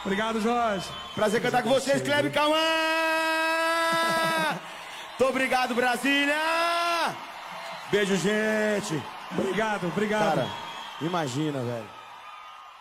Obrigado, Jorge. Prazer cantar com vocês, Kleber Cauã! Muito obrigado, Brasília! Beijo, gente! Obrigado, obrigado. Cara, imagina, velho.